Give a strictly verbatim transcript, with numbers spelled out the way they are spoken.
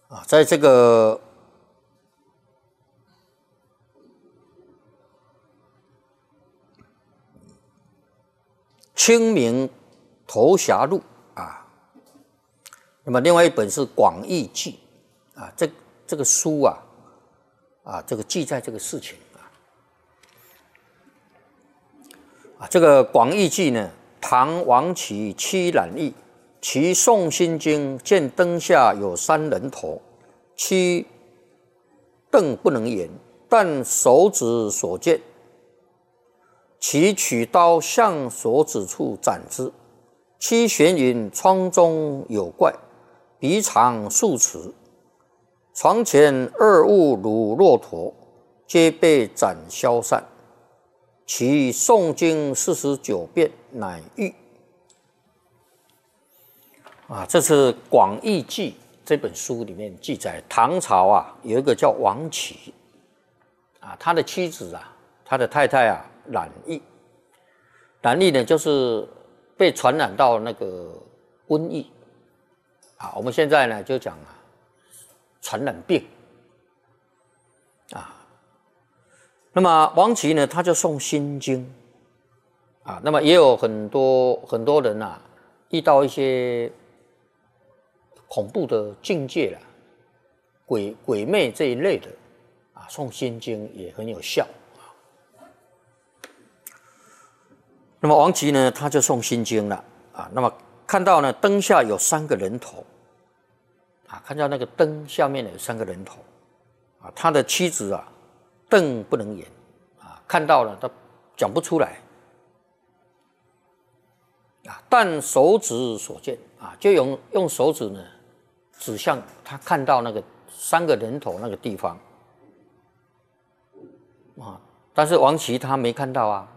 啊，在这个《清明投侠录》啊，那么另外一本是《广义记》啊，这这个书啊啊，这个记载这个事情啊啊，这个《广义记》呢，唐王启妻览意，其诵心经，见灯下有三人头，妻瞪不能言，但手指所见。其取刀向所指处斩之。妻玄云：窗中有怪，鼻长数尺，床前二物如骆驼，皆被斩消散。其诵经四十九遍，乃愈。啊，这是《广义记》这本书里面记载，唐朝啊有一个叫王启啊，他的妻子啊，他的太太啊。染疫，染疫呢就是被传染到那个瘟疫啊。我们现在呢就讲啊，传染病啊。那么王琦呢，他就诵心经啊。那么也有很多很多人啊，遇到一些恐怖的境界啦，鬼鬼魅这一类的啊，诵心经也很有效。那么王琦呢，他就诵心经了啊。那么看到呢，灯下有三个人头啊，看到那个灯下面有三个人头啊。他的妻子啊，瞪不能言啊，看到了他讲不出来啊。但手指所见啊，就用用手指呢指向他看到那个三个人头那个地方啊。但是王琦他没看到啊。